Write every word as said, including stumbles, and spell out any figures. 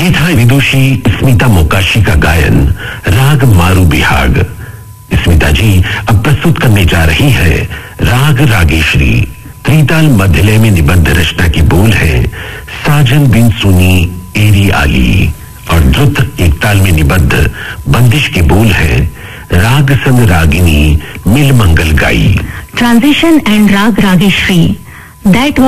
ये था विदुषी स्मिता मोकाशी का गायन राग मारू बिहाग। स्मिता जी अब प्रस्तुत करने जा रही है राग रागेश्वरी। त्रिताल मध्यलय में निबद्ध रचना की बोल है साजन बिन सुनी एरी आली, और द्रुत एक ताल में निबद्ध बंदिश की बोल है राग संग रागिनी मिल मंगल गाई। Transition and Rag Rageshri, that